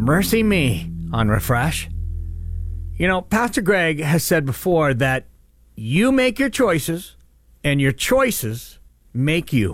Mercy me on Refresh. You know, Pastor Greg has said before that you make your choices and your choices make you.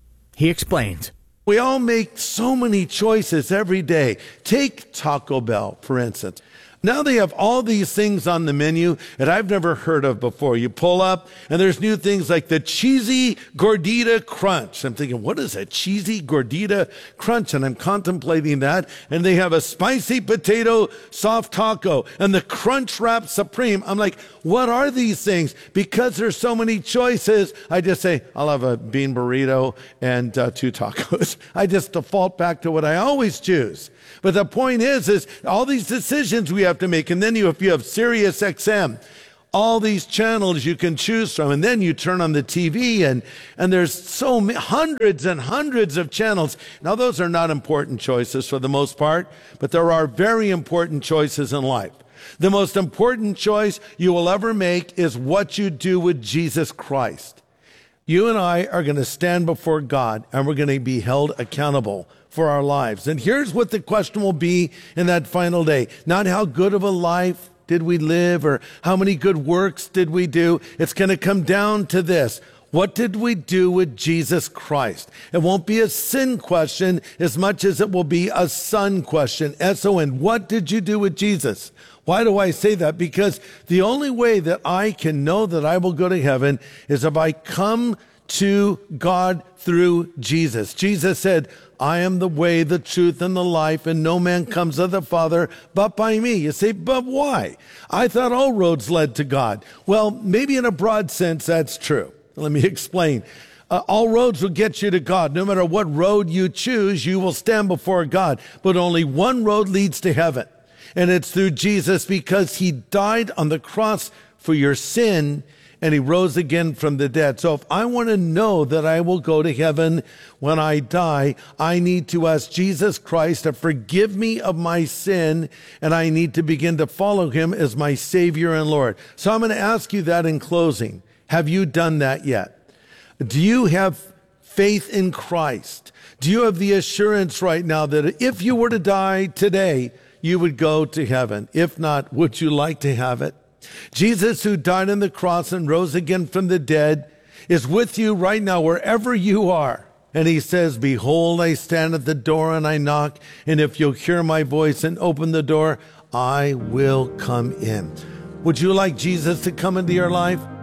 He explains. We all make so many choices every day. Take Taco Bell, for instance. Now they have all these things on the menu that I've never heard of before. You pull up and there's new things like the cheesy gordita crunch. I'm thinking, what is a cheesy gordita crunch? And I'm contemplating that. And they have a spicy potato soft taco and the crunch wrap supreme. I'm like, what are these things? Because there's so many choices, I just say, I'll have a bean burrito and 2 tacos. I just default back to what I always choose. But the point is all these decisions we have to make. And then if you have Sirius XM, all these channels you can choose from. And then you turn on the TV and there's so many, hundreds and hundreds of channels. Now, those are not important choices for the most part, but there are very important choices in life. The most important choice you will ever make is what you do with Jesus Christ. You and I are going to stand before God and we're going to be held accountable for our lives. And here's what the question will be in that final day. Not how good of a life did we live or how many good works did we do. It's going to come down to this. What did we do with Jesus Christ? It won't be a sin question as much as it will be a son question. S-O-N. What did you do with Jesus? Why do I say that? Because the only way that I can know that I will go to heaven is if I come to God through Jesus. Jesus said, I am the way, the truth, and the life, and no man comes to the Father but by me. You say, but why? I thought all roads led to God. Well, maybe in a broad sense, that's true. Let me explain. All roads will get you to God. No matter what road you choose, you will stand before God. But only one road leads to heaven. And it's through Jesus because he died on the cross for your sin and he rose again from the dead. So if I want to know that I will go to heaven when I die, I need to ask Jesus Christ to forgive me of my sin, and I need to begin to follow him as my Savior and Lord. So I'm going to ask you that in closing. Have you done that yet? Do you have faith in Christ? Do you have the assurance right now that if you were to die today, you would go to heaven? If not, would you like to have it? Jesus, who died on the cross and rose again from the dead, is with you right now, wherever you are. And he says, behold, I stand at the door and I knock. And if you'll hear my voice and open the door, I will come in. Would you like Jesus to come into your life?